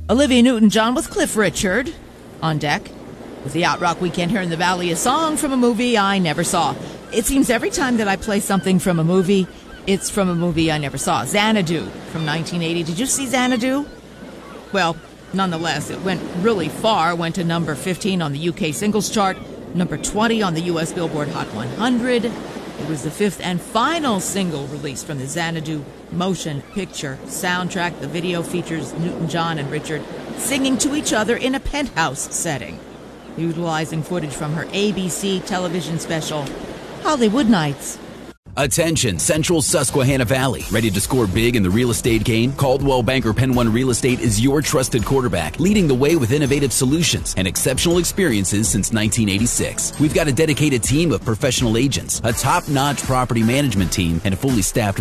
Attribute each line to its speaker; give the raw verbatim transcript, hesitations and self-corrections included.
Speaker 1: Olivia Newton-John with Cliff Richard on deck with the Yacht Rock Weekend here in the Valley, a song from a movie I never saw. It seems every time that I play something from a movie, it's from a movie I never saw. Xanadu from nineteen eighty. Did you see Xanadu? Well, nonetheless, it went really far, went to number fifteen on the U K singles chart, number twenty on the U S Billboard Hot one hundred. It was the fifth and final single released from the Xanadu motion picture soundtrack. The video features Newton-John and Richard singing to each other in a penthouse setting, utilizing footage from her A B C television special, Hollywood Nights.
Speaker 2: Attention, Central Susquehanna Valley. Ready to score big in the real estate game? Caldwell Banker Penn One Real Estate is your trusted quarterback, leading the way with innovative solutions and exceptional experiences since nineteen eighty-six. We've got a dedicated team of professional agents, a top-notch property management team, and a fully staffed